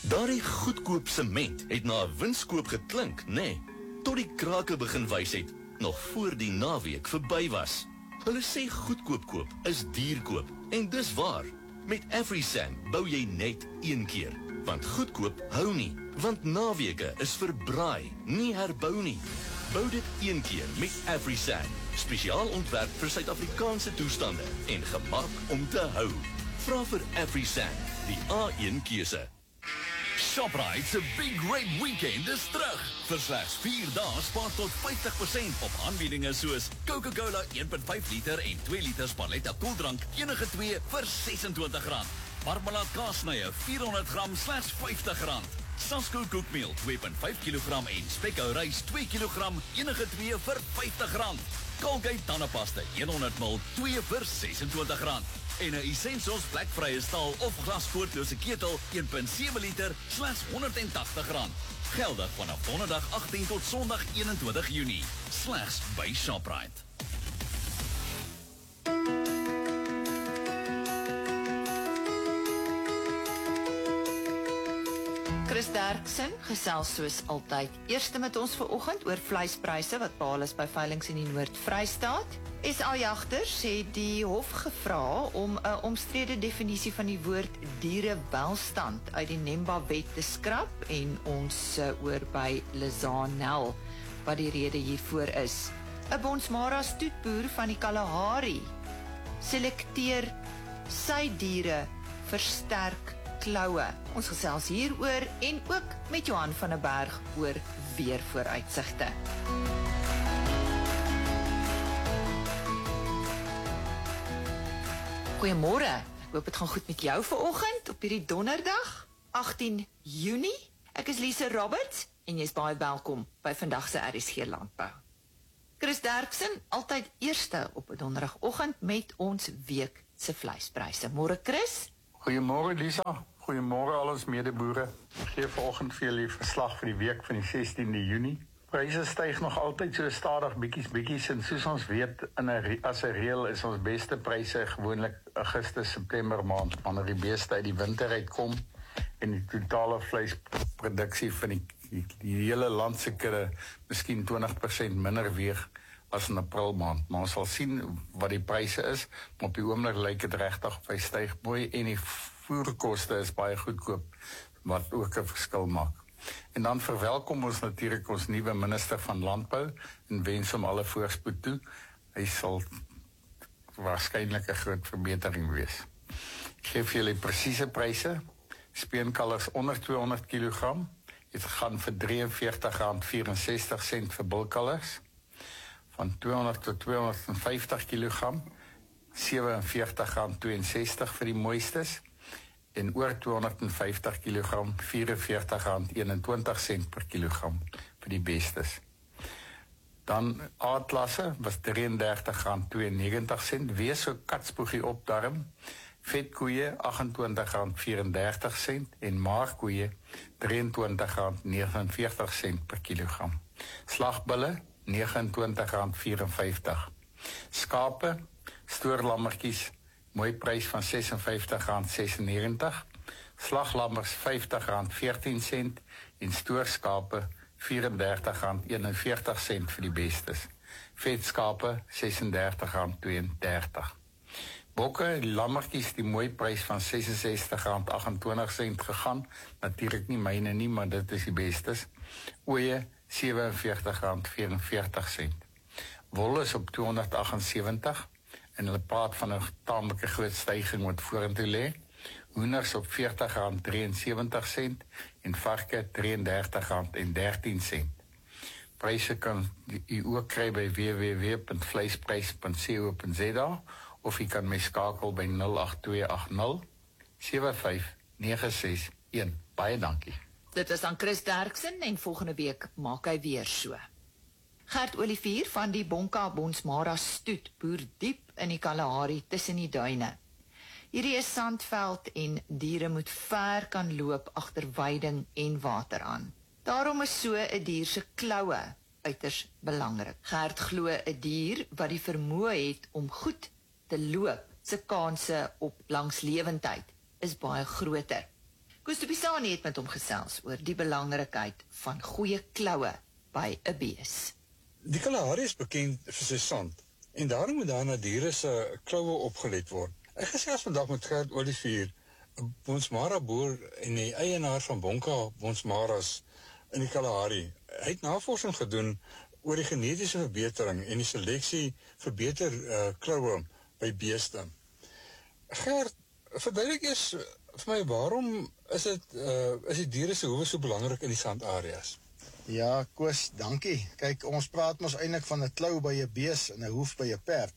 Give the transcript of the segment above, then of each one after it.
Daardie goedkoop sement het na 'n winskoop geklink, nê? Tot die krake begin wys het, nog voor die naweek verby was. Hulle sê goedkoop koop is duur koop, en dis waar. Met AfriSam bou jy net een keer, want goedkoop hou nie, want naweke is verbraai, nie herbou nie. Bou dit een keer met AfriSam, spesiaal ontwerp vir Suid-Afrikaanse toestande en gemaak om te hou. Vra vir AfriSam, die A1 keuse. Shoprite se Big Red Weekend is terug. Vir slegs 4 dae spaar tot 50% op aanbiedinge soos Coca-Cola 1.5 liter en 2 liter Sparletta koeldrank, enige 2 vir R26. Marmelaat kaasnye 400 gram slegs R50. Sasko koekmeel 2.5 kg en Spekko rys 2 kg, enige 2 vir R50. Colgate tandepasta 100 ml 2 vir R26. En 'n Essentials vlekvrye staal of glaspoortlose ketel 1.7 liter slegs R180. Geldig vanaf donderdag 18 tot Sondag 21 Junie. Slegs by Shoprite. Chris Derksen gesels soos altyd eerste met ons vanoggend oor vleispryse wat behaal is by veilinge in die Noord-Vrystaat. SA Jagters het die hof gevra om 'n omstrede definisie van die woord dierewelstand uit die NEMBA-wet te skrap en ons oor by Lizanel wat die rede hiervoor is. 'n Bonsmara stoetboer van die Kalahari selekteer sy diere vir sterk kloue. Ons gesels hieroor en ook met Johan van der Berg oor weervooruitsigte. Goeiemôre, ek hoop het gaan goed met jou vanoggend op hierdie donderdag, 18 Junie. Ek is Lise Roberts en jy is baie welkom by vandag se RSG Landbou. Chris Derksen, altyd eerste op 'n donderdagoggend met ons week se vleispryse. Môre Chris. Goeiemôre Lisa, goeiemôre al ons medeboere. Ek gee vanoggend vir julle verslag vir die week van die 16de Junie. Pryse styg nog altyd so stadig bietjies en soos ons weet as 'n reël is ons beste pryse gewoonlik Augustus, September maand wanneer die beeste uit die winter uitkom en die totale vleisproduksie van die hele land se kudde miskien 20% minder weeg as in April maand. Maar ons sal sien wat die pryse is, maar op die oomblik lyk dit regtig of hy styg mooi en die voerkoste is baie goedkoop wat ook 'n verskil maak. En dan verwelkom ons natuurlik ons nuwe minister van Landbou en wens hom alle voorspoed toe. Hy sal waarskynlik 'n groot verbetering wees. Ek gee vir julle presiese pryse. Speenkalvers onder 200 kg het gaan vir R43.64 vir bulkalvers. Van 200 tot 250 kg R47.62 vir die mooistes. En oor 250 kg R44.21 per kilogram vir die bestes. Dan A-klasse was R33.92, wees so katspoegie op darm. Vetkoeie R28.34 en maarkoeie R23.49 per kilogram. Slagbulle R29.54. Skape, stoorlammertjies, mooi prys van R56.96, slaglammers R50.14 en stoorskape R34.41 vir die bestes. Vetskape R36.32. Bokke, lammertjies die mooi prys van R66.28 gegaan, natuurlik nie myne nie, maar dit is die bestes. Oeye R47.44. Wol is op 278 en hulle praat van 'n tamelike groot styging wat vorentoe lê. Hoenders op R40.73 en varke R33.13. Pryse kan u ook kry by www.vleisprys.co.za of u kan my skakel by 08280 75961. Baie dankie. Dit was dan Chris Derksen en volgende week maak hy weer so. Gert Olivier van die Bonka Bonsmara stoet boer diep in die Kalahari tussen die duine. Hierdie is sandveld en diere moet ver kan loop agter weiding en water aan. Daarom is so 'n dier se kloue uiters belangrik. Gert glo 'n dier wat die vermoë het om goed te loop, se kanse op langslewendheid is baie groter. Koos de Pisani het met hom gesels oor die belangrikheid van goeie kloue by 'n bees. Die Kalahari is bekend vir sy sand en daarom moet daar na diere se kloue opgelet word. Ek gesels vandag met Gert Olivier, 'n Bonsmara boer en die eienaar van Bonka Bonsmaras in die Kalahari. Hy het navorsing gedoen oor die genetiese verbetering en die seleksie vir beter kloue by beeste. Gert, verduidelik eers vir my, waarom is die diere se hoewe so belangrik in die sandareas? Ja, Koos, dankie. Kyk, ons praat mos eintlik van 'n klou by 'n bees en 'n hoef by 'n perd.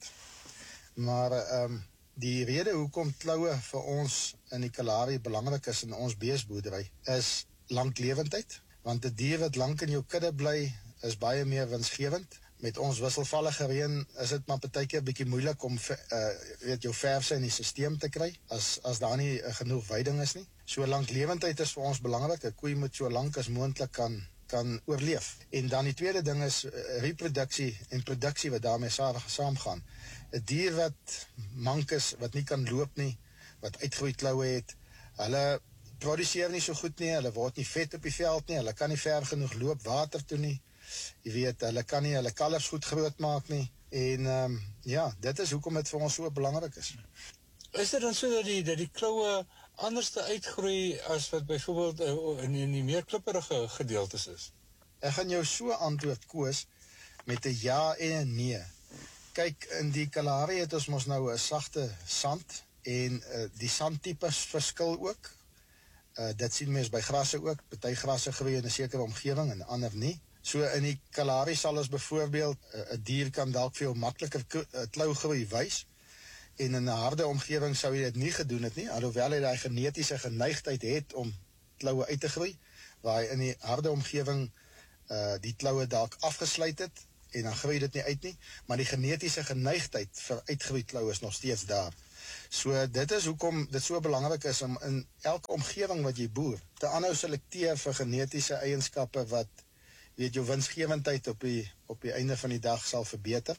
Maar die rede hoekom kloue vir ons in die Kalahari belangrik is in ons beesboerdery is lanklewendheid, want 'n dier wat lank in jou kudde bly is baie meer winsgewend. Met ons wisselvallige reën is dit maar partykeer bietjie moeilik om jou verse in die stelsel te kry as daar nie genoeg veiding is nie. So lanklewendheid is vir ons belangrik. 'n Koei moet so lank as moontlik kan oorleef. En dan die tweede ding is reproduksie en produksie wat daarmee saamgaan. 'n Dier wat mank is, wat nie kan loop nie, wat uitgroei kloue het, hulle produseer nie so goed nie, hulle word nie vet op die veld nie, hulle kan nie ver genoeg loop water toe nie. Jy weet, hulle kan nie hulle kalvers goed groot maak nie. En ja, dit is hoekom dit vir ons so belangrik is. Is dit dan so dat die kloue anders te uitgroei as wat byvoorbeeld in die meer klipperige gedeeltes is? Ek gaan jou so antwoord, Koos, met 'n ja en 'n nee. Kyk, in die Kalahari het ons mos nou 'n sagte sand en die sandtipes verskil ook. Dit sien mens by grasse ook. Party grasse groei in 'n sekere omgewing en ander nie. So in die Kalahari sal ons byvoorbeeld 'n dier kan dalk veel makliker klou groei wys. En in 'n harde omgewing sou jy dit nie gedoen het nie, alhoewel hy daai genetiese geneigtheid het om kloue uit te groei, waar hy in die harde omgewing die kloue dalk afgesluit het en dan groei dit nie uit nie, maar die genetiese geneigtheid vir uitgroei kloue is nog steeds daar. So dit is hoekom dit so belangrik is om in elke omgewing wat jy boer te aanhou selekteer vir genetiese eienskappe wat jou winsgewendheid op die einde van die dag sal verbeter.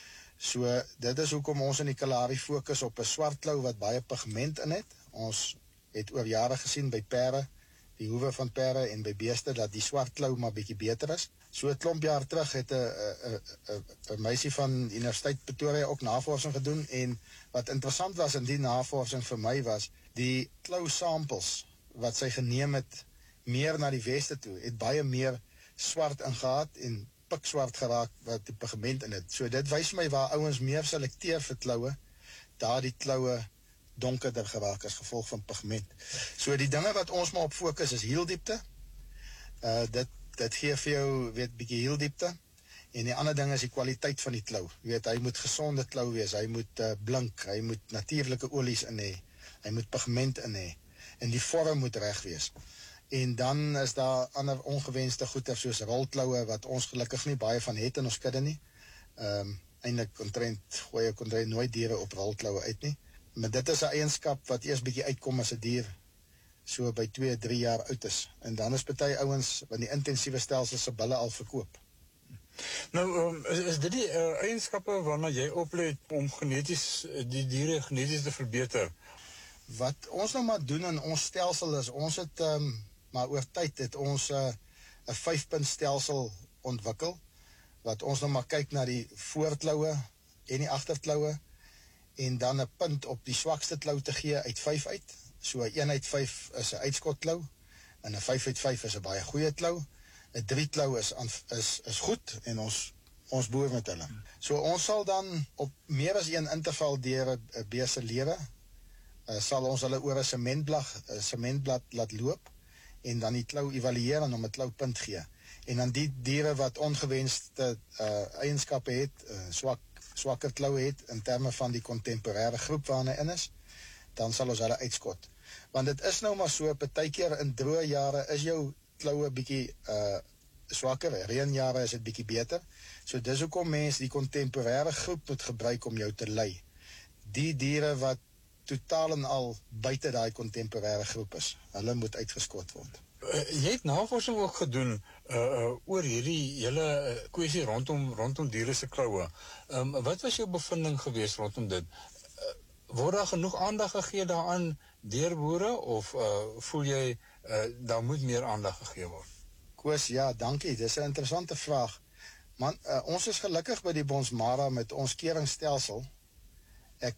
So dit is hoekom ons in die Kalahari fokus op 'n swart klou wat baie pigment in het. Ons het oor jare gesien by perde, die hoewe van perde en by beeste dat die swart klou maar bietjie beter is. So 'n klomp jaar terug het 'n meisie van die Universiteit Pretoria ook navorsing gedoen, en wat interessant was in die navorsing vir my was die klou samples wat sy geneem het meer na die weste toe, het baie meer swart ingehaat en pikswart geraak wat die pigment in het. So dit wys my waar ouens meer selekteer vir kloue, daar die kloue donkerder geraak as gevolg van pigment. So die dinge wat ons maar op fokus is hieldiepte. Dit gee vir jou bietjie hieldiepte. En die ander ding is die kwaliteit van die klou. Hy moet gesonde klou wees, hy moet blink, hy moet natuurlike olies in hê, hy moet pigment in hê, en die vorm moet reg wees. En dan is daar ander ongewenste goeder soos rolkloue wat ons gelukkig nie baie van het in ons kudde nie. Eintlik gooi ek nooit diere op rolkloue uit nie. Maar dit is 'n eienskap wat eers bietjie uitkom as 'n dier so by 2-3 jaar oud is. En dan is party ouens wat die intensiewe stelsel se bulle al verkoop. Nou, is dit die eienskappe waarna jy oplet om die diere geneties te verbeter? Wat ons nou maar doen in ons stelsel is, ons het maar oor tyd het ons 'n 5-punt stelsel ontwikkel, wat ons nou maar kyk na die voorkloue en die agterkloue, en dan 'n punt op die swakste klou te gee uit 5 uit. So 1 uit 5 is 'n uitskotklou, en 'n 5 uit 5 is 'n baie goeie klou. 'n 3 klou is goed, en ons boer met hulle. So ons sal dan op meer as 1 interval deur 'n bees se lewe sal ons hulle oor 'n sementblad laat loop, en dan die klou evalueer en hom 'n kloupunt gee. En dan die diere wat ongewenste eienskappe het, swakker kloue het in terme van die kontemporêre groep waarna hy in is, dan sal ons hulle uitskot. Want dit is nou maar so, partykeer in droë jare is jou kloue bietjie swakker, reënjare is dit bietjie beter. So dis hoekom mense die kontemporêre groep moet gebruik om jou te lei. Die diere wat totaal en al buite daai kontemporêre groep is, hulle moet uitgeskot word. Jy het navorsing ook gedoen oor hierdie hele kwessie rondom diere se kloue. Wat was jou bevinding geweest rondom dit? Word daar genoeg aandag gegee daaraan deur boere of voel jy daar moet meer aandag gegee word? Koos, ja, dankie. Dis 'n interessante vraag. Man, ons is gelukkig by die Bonsmara met ons keringstelsel. Ek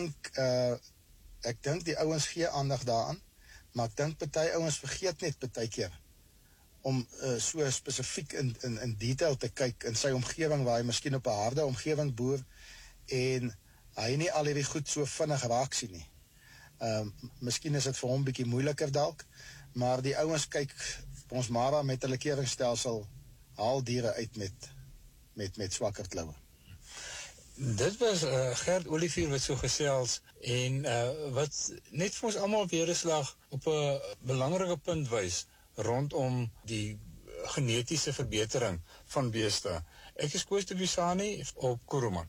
dink die ouens gee aandag daaraan, maar ek dink party ouens vergeet net partykeer om so spesifiek in detail te kyk in sy omgewing waar hy miskien op 'n harde omgewing boer en hy nie al hierdie goed so vinnig raak sien nie. Miskien is dit vir hom bietjie moeiliker dalk, maar die ouens kyk Bonsmara met hulle keringstelsel haal diere uit met swakker kloue. Dit was Gert Olivier wat so gesels en wat net vir ons almal weer 'n slag op 'n belangrike punt wys rondom die genetiese verbetering van beeste. Ek is Koos de Busani op Kuruman.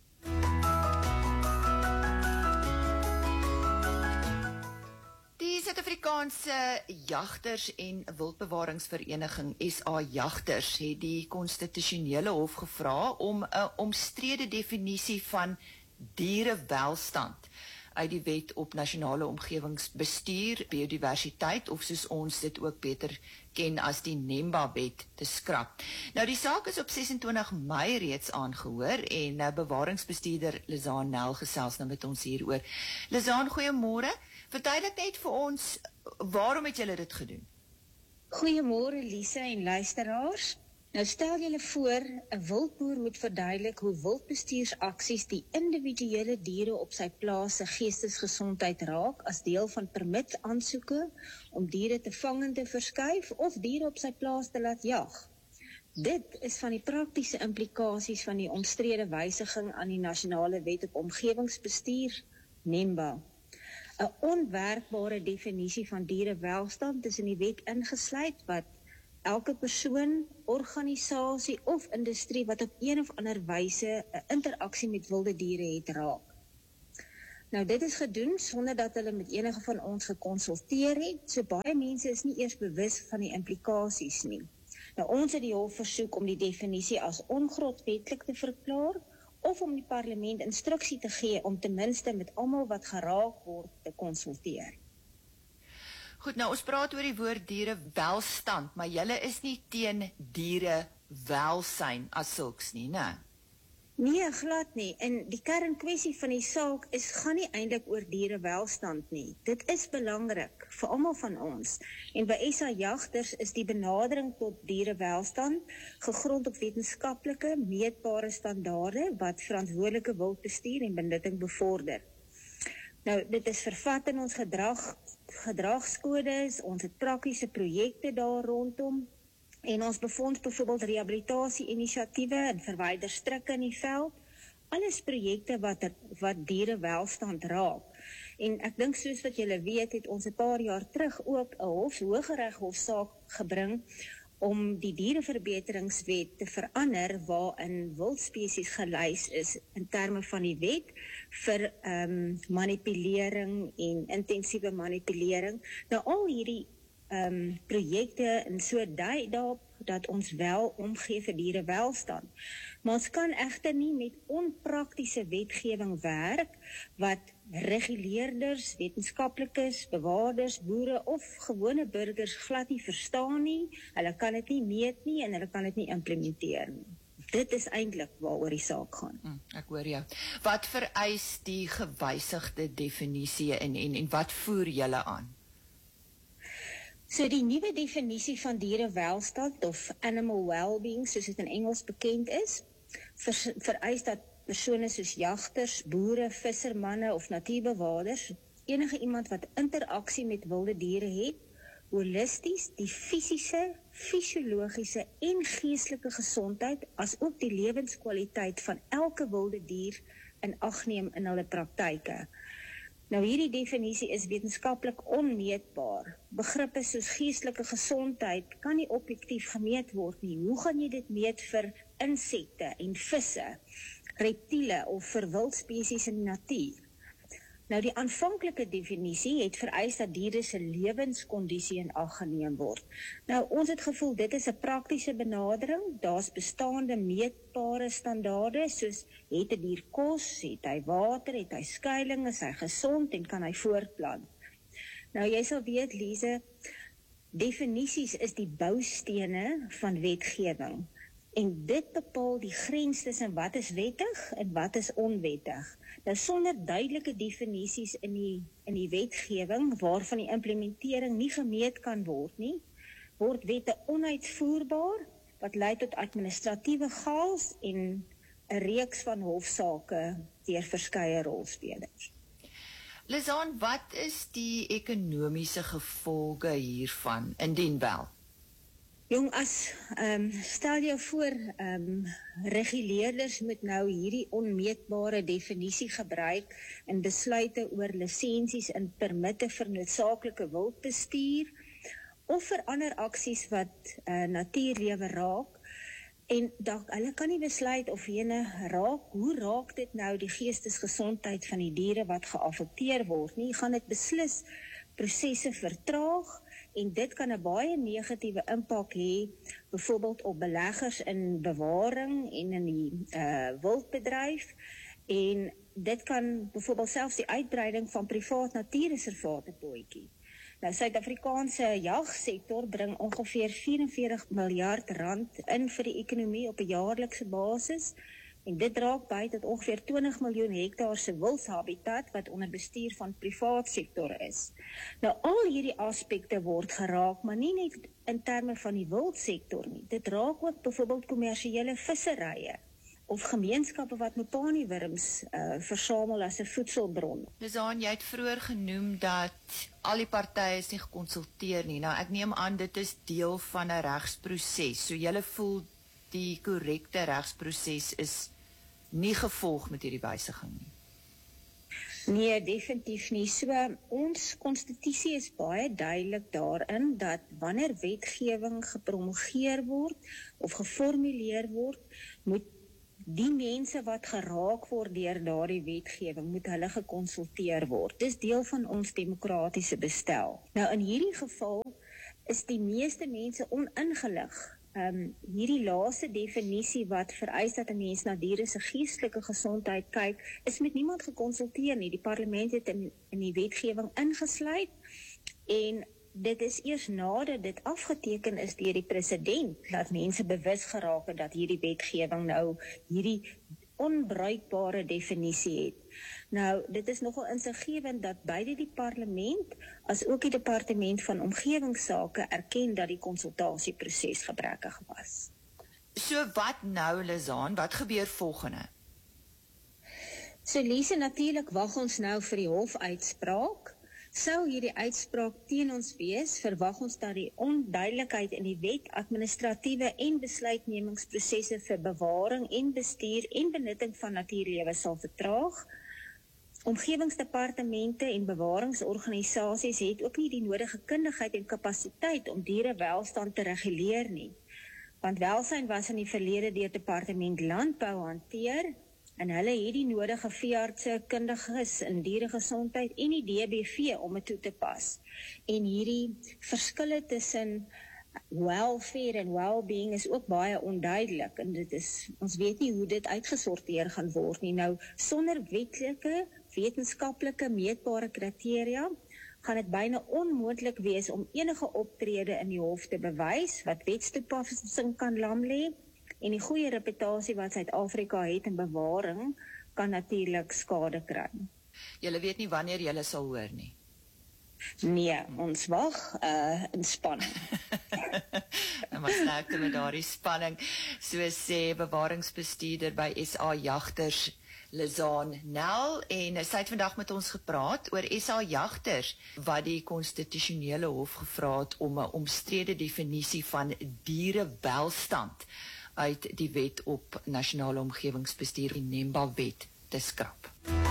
Die Suid-Afrikaanse Jagters en Wildbewaringsvereniging SA Jagters het die Konstitusionele Hof gevra om 'n omstrede definisie van dierewelstand uit die Wet op Nasionale Omgewingsbestuur, Biodiversiteit of soos ons dit ook beter ken as die NEMBA-wet te skrap. Nou die saak is op 26 Mei reeds aangehoor en bewaringsbestuurder Lizaan Nel gesels nou met ons hieroor. Lizaan, goeiemôre. Verduidelik net vir ons, waarom het julle dit gedoen? Goeiemôre Lisa en luisteraars. Nou stel julle voor, 'n wildboer moet verduidelik hoe wildbestuursaksies die individuele diere op sy plaas se geestesgesondheid raak as deel van permitaansoeke om diere te vang en te verskuif of diere op sy plaas te laat jag. Dit is van die praktiese implikasies van die omstrede wysiging aan die Nasionale Wet op Omgewingsbestuur, NEMBA. 'n Onwerkbare definisie van dierewelstand is in die wet ingesluit wat elke persoon, organisasie of industrie wat op een of ander wyse 'n interaksie met wilde diere het raak. Nou dit is gedoen sonder dat hulle met enige van ons gekonsulteer het, so baie mense is nie eers bewus van die implikasies nie. Nou ons het die hof versoek om die definisie as ongrondwetlik te verklaar of om die parlement instruksie te gee om ten minste met almal wat geraak word te konsulteer. Goed, nou ons praat oor die woord dierewelstand, maar julle is nie teen dierewelsyn as sulks nie, né? Nee, glad nie. En die kernkwessie van die saak gaan nie eintlik oor dierewelstand nie. Dit is belangrik vir almal van ons. En by SA Jagters is die benadering tot dierewelstand gegrond op wetenskaplike, meetbare standaarde wat verantwoordelike wildbestuur en benutting bevorder. Nou, dit is vervat in ons gedragskodes, ons het praktiese projekte daar rondom, en ons befonds byvoorbeeld rehabilitasie-inisiatiewe en verwyder strikke in die veld, alles projekte wat dierewelstand raak. En ek dink soos wat julle weet, het ons 'n paar jaar terug ook 'n Hooggereghofsaak gebring om die diereverbeteringswet te verander waarin wildspesies gelys is in terme van die wet vir manipulering en intensiewe manipulering. Nou al hierdie projekte en so dui daarop dat ons wel omgee vir dierewelstand. Maar ons kan egter nie met onpraktiese wetgewing werk wat reguleerders, wetenskaplikes, bewaarders, boere of gewone burgers glad nie verstaan nie. Hulle kan dit nie meet nie en hulle kan dit nie implementeer nie. Dit is eintlik waaroor die saak gaan. Ek hoor jou. Wat vereis die gewysigde definisie en wat voer julle aan? So die nuwe definisie van dierewelstand of animal well-being, soos dit in Engels bekend is, vereis dat persone soos jagters, boere, vissermanne of natuurbewaarders, enige iemand wat interaksie met wilde diere het, holisties die fisiese, fisiologiese en geestelike gesondheid as ook die lewenskwaliteit van elke wilde dier in ag neem in hulle praktyke. Nou hierdie definisie is wetenskaplik onmeetbaar. Begrippe soos geestelike gesondheid kan nie objektief gemeet word nie. Hoe gaan jy dit meet vir insekte en visse, reptiele of vir wildspesies in die natuur? Nou die aanvanklike definisie het vereis dat diere se lewenskondisie in ag geneem word. Nou ons het gevoel dit is 'n praktiese benadering. Daar's bestaande meetbare standaarde soos het 'n dier kos, het hy water, het hy skuiling, is hy gesond en kan hy voortplant. Nou jy sal weet Lise, definisies is die boustene van wetgewing. En dit bepaal die grens tussen wat is wettig en wat is onwettig. Nou sonder duidelike definisies in die wetgewing waarvan die implementering nie gemeet kan word nie, word wette onuitvoerbaar wat lei tot administratiewe chaos en 'n reeks van hofsaake deur verskeie rolspelers. Lizaan, wat is die ekonomiese gevolge hiervan, indien wel? Jong, stel jou voor, reguleerders moet nou hierdie onmeetbare definisie gebruik in besluite oor lisensies en permitte vir noodsaaklike wildbestuur of vir ander aksies wat natuurlewe raak. En hulle kan nie besluit of hoe raak dit nou die geestesgesondheid van die diere wat geaffekteer word nie. Gaan dit beslis prosesse vertraag en dit kan 'n baie negatiewe impak hê, byvoorbeeld op beleggers in bewaring en in die wildbedryf. En dit kan byvoorbeeld selfs die uitbreiding van privaat natuurreservate bootjie. Nou, Suid-Afrikaanse jagsektor bring ongeveer 44 miljard rand in vir die ekonomie op 'n jaarlikse basis. En dit draak by tot ongeveer 20 miljoen hektaar se wildshabitat wat onder bestuur van privaat sektor is. Nou al hierdie aspekte word geraak, maar nie net in terme van die wildsektor nie. Dit raak ook byvoorbeeld kommersiële visserye of gemeenskappe wat mopaniewurms versamel as 'n voedselbron. Lizaan, jy het vroeër genoem dat al die partye is nie gekonsulteer nie. Nou ek neem aan dit is deel van 'n regsproses. So julle voel die korrekte regsproses is nie gevolg met hierdie wysiging nie. Nee, definitief nie. So, ons konstitusie is baie duidelik daarin dat wanneer wetgewing gepromulgeer word of geformuleer word, moet die mense wat geraak word deur daardie wetgewing, moet hulle gekonsulteer word. Dis deel van ons demokratiese bestel. Nou, in hierdie geval is die meeste mense oningelig. Hierdie laaste definisie wat vereis dat 'n mens na diere se geestelike gesondheid kyk, is met niemand gekonsulteer nie. Die parlement het in die wetgewing ingesluit en dit is eers nadat dit afgeteken is deur die president dat mense bewus geraak het dat hierdie wetgewing nou hierdie onbruikbare definisie het. Nou, dit is nogal insiggewend dat beide die parlement as ook die departement van omgewingsake erken dat die konsultasieproses gebrekkig was. So wat nou, Lizaan? Wat gebeur volgende? So Lise, natuurlik wag ons nou vir die hofuitspraak. Sou hierdie uitspraak teen ons wees, verwag ons dat die onduidelikheid in die wet, administratiewe en besluitnemingsprosesse vir bewaring en bestuur en benutting van natuurlewe sal vertraag. Omgewingsdepartemente en bewaringsorganisasies het ook nie die nodige kundigheid en kapasiteit om dierewelstand te reguleer nie. Want welsyn was in die verlede deur Departement Landbou hanteer en hulle het die nodige veeartse, kundiges in dieregesondheid en die DBV om dit toe te pas. En hierdie verskille tussen welfare en well-being is ook baie onduidelik en ons weet nie hoe dit uitgesorteer gaan word nie. Nou, sonder wetlike, wetenskaplike, meetbare kriteria gaan dit byna onmoontlik wees om enige optrede in die hof te bewys wat wetstoepassing kan lam lê en die goeie reputasie wat Suid-Afrika het in bewaring kan natuurlik skade kry. Julle weet nie wanneer julle sal hoor nie. Nee, ons wag in spanning. En maar sterkte met daardie spanning, so sê bewaringsbestuurder by SA Jagters Lizaan Nel, en sy het vandag met ons gepraat oor SA Jagters wat die konstitusionele hof gevra het om 'n omstrede definisie van dierewelstand uit die wet op nasionale omgewingsbestuur, die NEMBA wet, te skrap.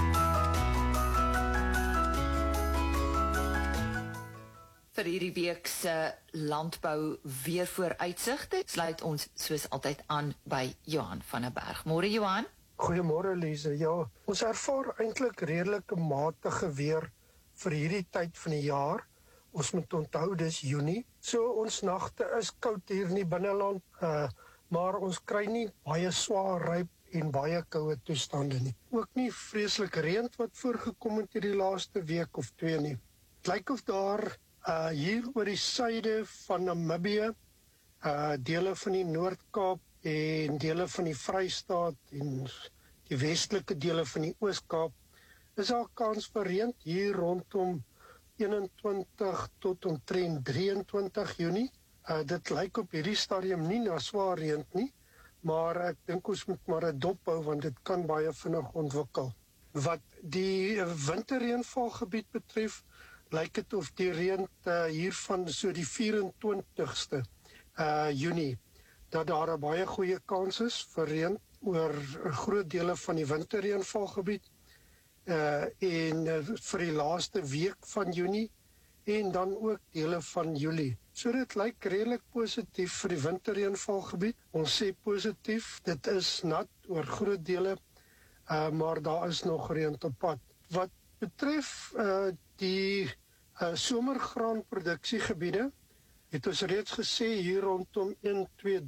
Vir hierdie week se landbou weervooruitsigte sluit ons soos altyd aan by Johan van der Berg. Môre Johan. Goeiemôre Lise. Ja, ons ervaar eintlik redelike matige weer vir hierdie tyd van die jaar. Ons moet onthou dis Junie. So ons nagte is koud hier in die binneland, maar ons kry nie baie swaar ryp en baie koue toestande nie. Ook nie vreeslik reën wat voorgekom het hierdie laaste week of 2 nie. Het lyk of daar hier oor die suide van Namibië, dele van die Noord-Kaap en dele van die Vrystaat en die westelike dele van die Oos-Kaap, is daar kans vir reën hier rondom 21 tot omtrent 23 Junie. Dit lyk op hierdie stadium nie na swaar reën nie, maar ek dink ons moet maar 'n dop hou want dit kan baie vinnig ontwikkel. Wat die winterreënvalgebied betref, lyk dit of die reën hiervan so die 24ste Junie, dat daar 'n baie goeie kans is vir reën oor groot dele van die winterreënvalgebied en vir die laaste week van Junie en dan ook dele van Julie. So dit lyk redelik positief vir die winterreënvalgebied. Ons sê positief, dit is nat oor groot dele, maar daar is nog reën op pad. Wat betref die somergraanproduksiegebiede, het ons reeds gesê hier rondom 1, 2,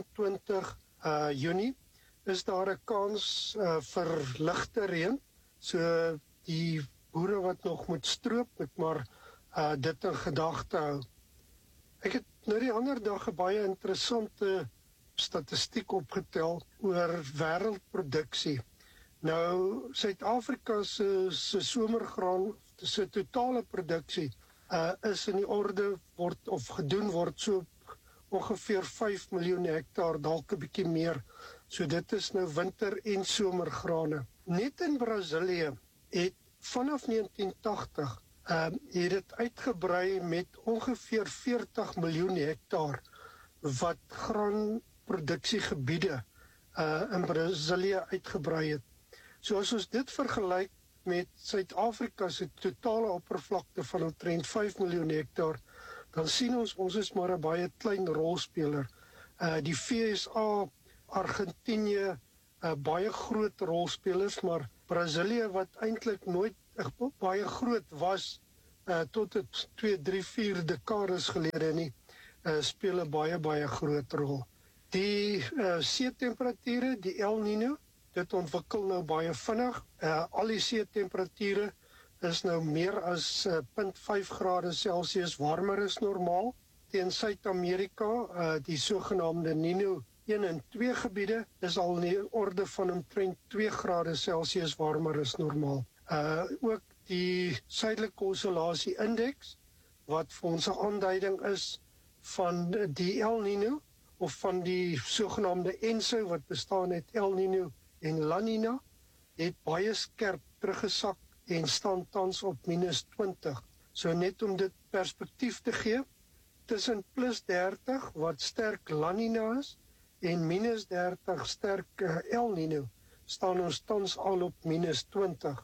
23 Junie, is daar 'n kans vir ligte reën. So die boere wat nog moet stroop, moet maar dit in gedagte hou. Ek het nou die ander dag 'n baie interessante statistiek opgetel oor wêreldproduksie. Nou, Suid-Afrika se somergraan, se totale produksie is in die orde gedoen word so ongeveer 5 miljoen hektaar, dalk 'n bietjie meer. So dit is nou winter- en somergrane. Net in Brasilië het vanaf 1980 het dit uitgebrei met ongeveer 40 miljoen hektaar wat graanproduksiegebiede in Brasilië uitgebrei het. So as ons dit vergelyk met Suid-Afrika se totale oppervlakte van omtrent 5 miljoen hektaar, dan sien ons is maar 'n baie klein rolspeler. Die VSA, Argentinië, baie groot rolspelers, maar Brasilië wat eintlik nooit baie groot was tot het 2, 3, 4 dekades gelede nie, speel 'n baie groot rol. Die see-temperature, die El Niño, dit ontwikkel nou baie vinnig. Al die see-temperature is nou meer as 0.5 grade Celsius warmer as normaal. Teen Suid-Amerika, die sogenaamde Niño 1 en 2 gebiede is al in die orde van omtrent 2 grade Celsius warmer as normaal. Ook die suidelike oscillasie-indeks, wat vir ons 'n aanduiding is van die El Niño, of van die sogenaamde ENSO, wat bestaan uit El Niño en La Niña, het baie skerp teruggesak en staan tans op -20. So net om dit perspektief te gee, tussen +30 wat sterk La Niña is en -30 sterk El Niño, staan ons tans al op -20.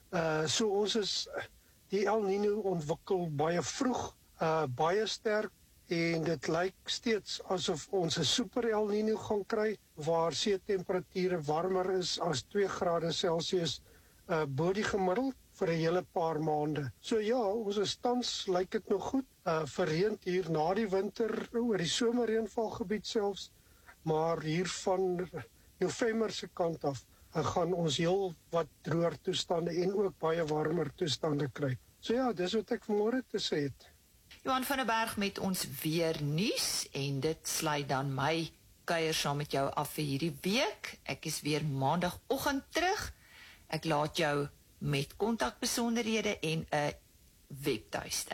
So ons is, die El Niño ontwikkel baie vroeg, baie sterk, en dit lyk steeds asof ons 'n super El Niño gaan kry, waar see-temperature warmer is as 2 grade Celsius bo die gemiddeld vir 'n hele paar maande. So ja, ons is tans, lyk dit nog goed, verreend hier na die winter, oor die somerreënvalgebied selfs, maar hier van November se kant af, gaan ons heel wat droër toestande en ook baie warmer toestande kry. So ja, dis wat ek vanmôre te sê het. Johan van der Berg met ons weer nuus, en dit sluit dan my kuier saam met jou af vir hierdie week. Ek is weer maandagoggend terug. Ek laat jou met kontakbesonderhede en 'n webtuiste,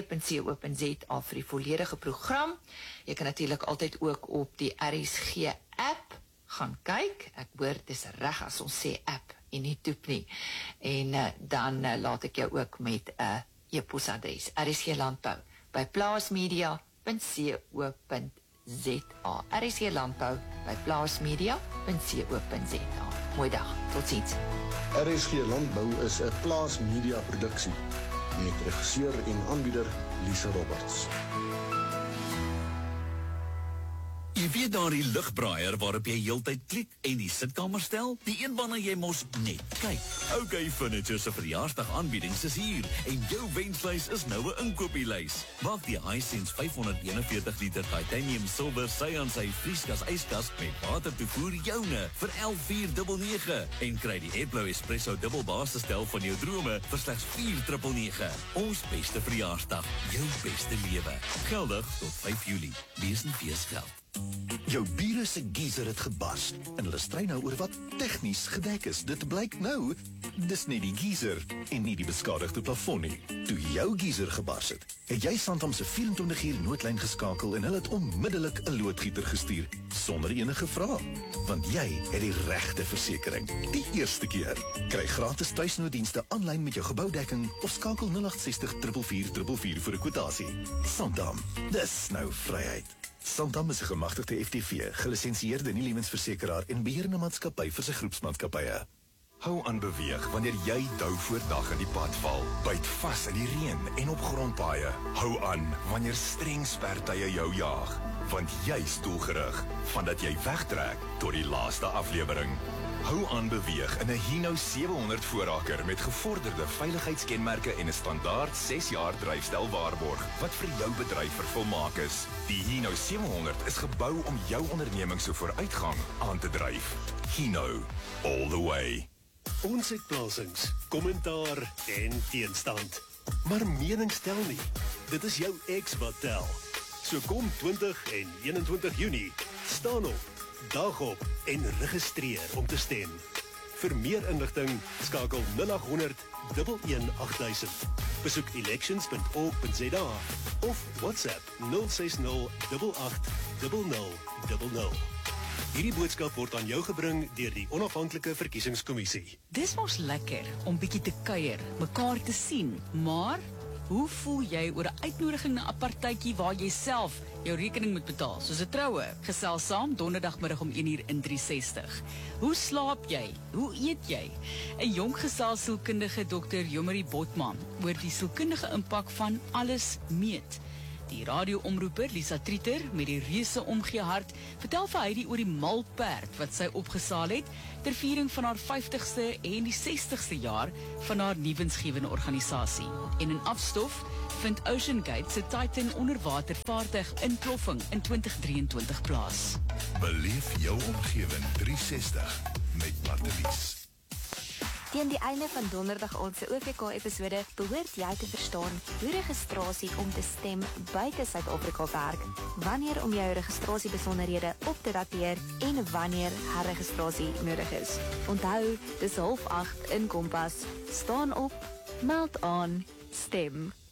rsg.co.za vir die volledige program. Jy kan natuurlik altyd ook op die RSG app gaan kyk. Ek hoor dis reg as ons sê app en nie toep nie. En dan laat ek jou ook met 'n e-posadres, rsglandbou@plaasmedia.co.za, rsglandbou@plaasmedia.co.za. Mooi dag, totsiens. RSG Landbou is 'n Plaas Media produksie met regisseur en aanbieder Lise Roberts. Jy weet daardie ligbraaier waarop jy heeltyd klik en die sitkamer stel? Die een waarna jy mos net kyk. OK Furniture se verjaarsdagaanbiedings is hier en jou wenslys is nou 'n inkopieslys. Maak die Hisense 541 liter titanium silver sy aan sy vrieskas yskas met watertoevoer joune vir 11,499 en kry die Hetblow Espresso dubbelbasisstel van jou drome vir slegs 4,999. Ons beste verjaarsdag, jou beste lewe. Geldig tot 5 Julie. Wees nie feesgeld. Jou bure se geyser het gebars en hulle stry nou oor wat tegnies gedek is. Dit blyk nou, dis nie die geyser en nie die beskadigde plafon nie. Toe jou geyser gebars het jy Santam se 24-uur noodlyn geskakel en hulle het onmiddellik 'n loodgieter gestuur sonder enige vrae. Want jy het die regte versekering. Die eerste keer. Kry gratis tuisnooddienste aanlyn met jou geboudekking of skakel 0860 444 444 vir 'n kwotasie. Santam, dis nou vryheid. Santam is 'n gemagtigde FTV, gelisensieerde nie-lewensversekeraar en beheerende maatskappy vir sy groepsmaatskappye. Hou aan beweeg wanneer jy dou voor dag in die pad val. Byt vas in die reën en op grondpaaie. Hou aan wanneer streng spertye jou jaag. Want jy is doelgerig, vandat jy wegtrek tot die laaste aflewering. Hou aan beweeg in 'n Hino 700 voorraker met gevorderde veiligheidskenmerke en 'n standaard 6 jaar dryfstel waarborg wat vir jou bedryf vervolmaak is. Die Hino 700 is gebou om jou onderneming se vooruitgang aan te dryf. Hino, all the way. Ons het plasings, kommentaar en teenstand. Maar mening tel nie. Dit is jou ex wat tel. So kom 20 en 21 Junie, staan op, dag op en registreer om te stem. Vir meer inligting skakel 0800 118 8000. Besoek elections.org.za of WhatsApp 060 88 0000. Hierdie boodskap word aan jou gebring deur die Onafhanklike Verkiesingskommissie. Dis mos lekker om bietjie te kuier, mekaar te sien, maar hoe voel jy oor 'n uitnodiging na 'n partytjie waar jy self jou rekening moet betaal, soos 'n troue? Gesels saam donderdagmiddag om 1:00 in 360. Hoe slaap jy? Hoe eet jy? 'n Jong geselsielkundige Dr. Jomarie Botman oor die sielkundige impak van alles meet. Die radioomroeper Lisa Trieter met die reuse omgee hart vertel vir Heidi oor die malperd wat sy opgesaal het ter viering van haar 50ste en die 60ste jaar van haar nuwensgewende organisasie. En in afstof vind OceanGate se Titan onderwatervaartuig inploffing in 2023 plaas. Beleef jou omgewing 360 met Martelies. Teen die einde van donderdag aand se OVK-episode behoort jy te verstaan hoe registrasie om te stem buite Suid-Afrika werk, wanneer om jou registrasiebesonderhede op te dateer en wanneer herregistrasie nodig is. Onthou, dis 7:30 in Kompas. Staan op, meld aan, stem.